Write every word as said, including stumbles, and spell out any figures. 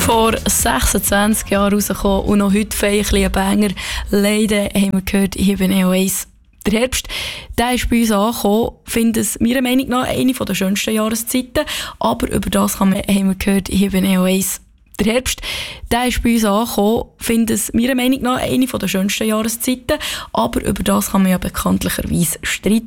Vor sechsundzwanzig Jahren rausgekommen und noch heute feiern ein Banger. Leider haben wir gehört, hier bin Neo eins. Der Herbst, der ist bei uns angekommen, finde es meiner Meinung nach eine der schönsten Jahreszeiten. Aber über das haben wir, haben wir gehört, hier bin Neo eins. Der Herbst, der ist bei uns angekommen, finde es meiner Meinung nach eine der schönsten Jahreszeiten. Aber über das kann man ja bekanntlicherweise streiten.